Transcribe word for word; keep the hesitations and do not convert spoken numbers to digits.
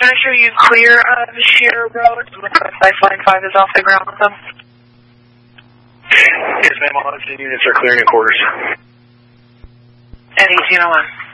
make sure you clear uh, the sheer road. Lifeline five is off the ground with them. Yes, ma'am. All the units are clearing in quarters. At eighteen oh one.